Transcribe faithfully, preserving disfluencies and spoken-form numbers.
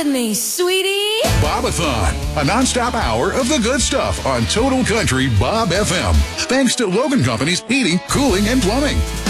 with me, sweetie. Bobathon, a nonstop hour of the good stuff on Total Country Bob F M. Thanks to Logan Companies Heating, Cooling, and Plumbing.